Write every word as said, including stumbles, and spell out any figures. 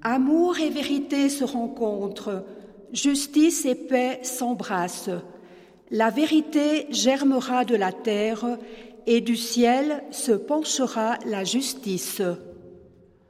Amour et vérité se rencontrent, justice et paix s'embrassent. La vérité germera de la terre et du ciel se penchera la justice.